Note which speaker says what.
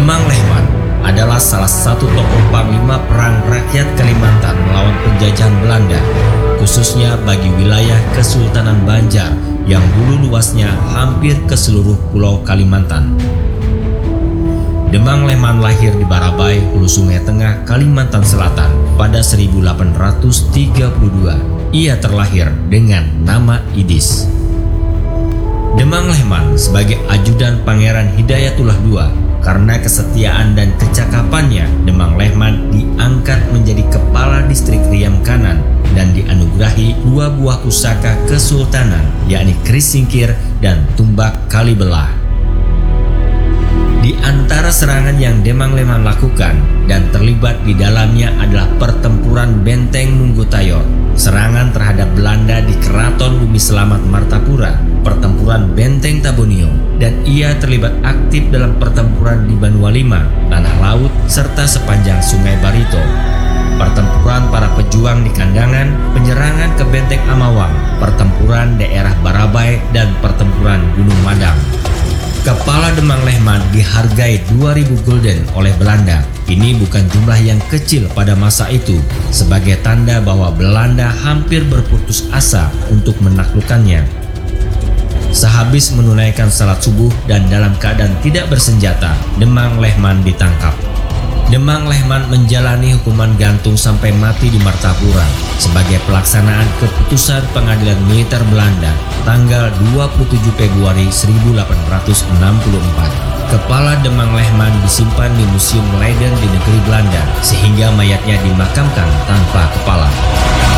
Speaker 1: Demang Lehman adalah salah satu tokoh panglima perang rakyat Kalimantan melawan penjajahan Belanda, khususnya bagi wilayah Kesultanan Banjar yang dulu luasnya hampir ke seluruh pulau Kalimantan. Demang Lehman lahir di Barabai, Hulu Sungai Tengah, Kalimantan Selatan pada 1832. Ia terlahir dengan nama Idis. Demang Lehman sebagai ajudan Pangeran Hidayatullah II. Karena kesetiaan dan kecakapannya, Demang Lehman diangkat menjadi kepala distrik Riam Kanan dan dianugerahi 2 buah pusaka kesultanan, yakni Keris Singkir dan Tumbak Kalibelah. Di antara serangan yang Demang Lehman lakukan dan terlibat di dalamnya adalah pertempuran Benteng Munggutayor, serangan terhadap Belanda di Keraton Bumi Selamat Martapura, pertempuran Benteng Tabunio, dan ia terlibat aktif dalam pertempuran di Banua Lima, Tanah Laut, serta sepanjang Sungai Barito. Pertempuran para pejuang di Kandangan, penyerangan ke Benteng Amawang, pertempuran daerah Barabai, dan pertempuran Gunung Madang. Kepala Demang Lehman dihargai 2.000 gulden oleh Belanda. Ini bukan jumlah yang kecil pada masa itu, sebagai tanda bahwa Belanda hampir berputus asa untuk menaklukkannya. Sehabis menunaikan salat subuh dan dalam keadaan tidak bersenjata, Demang Lehman ditangkap. Demang Lehman menjalani hukuman gantung sampai mati di Martapura sebagai pelaksanaan keputusan pengadilan militer Belanda tanggal 27 Februari 1864. Kepala Demang Lehman disimpan di Museum Leiden di negeri Belanda sehingga mayatnya dimakamkan tanpa kepala.